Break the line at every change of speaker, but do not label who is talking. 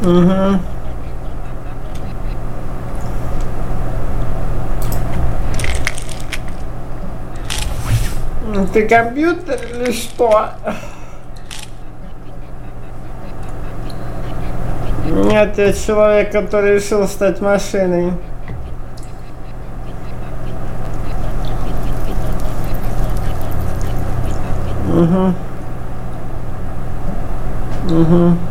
Угу. Ты компьютер или что? Нет, я человек, который решил стать машиной. Угу. Угу.